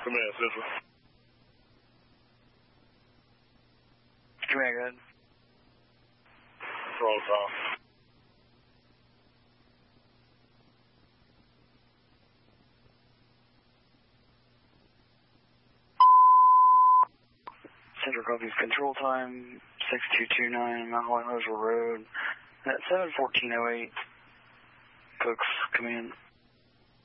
Command Central. Command, go ahead. Control Tom. Central copies control time, 6229 Mount White Roseville Road, at 7:14:08. Cooks, come in.